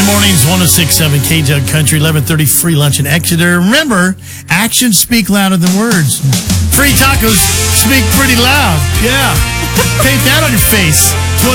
Mornings, 106.7 K-Jug Country, 11:30 free lunch in Exeter. Remember, actions speak louder than words. Free tacos speak pretty loud. Yeah. Paint that on your face.